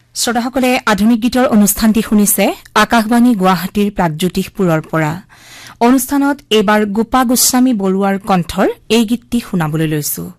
শ্ৰোতাসকলে আধুনিক গীতৰ অনুষ্ঠানটি শুনিছে আকাশবাণী গুৱাহাটীৰ প্ৰাগজ্যোতিষপুৰৰ পৰা অনুষ্ঠানত এইবাৰ গোপা গোস্বামী বৰুৱাৰ কণ্ঠৰ এই গীতটি শুনাবলৈ লৈছো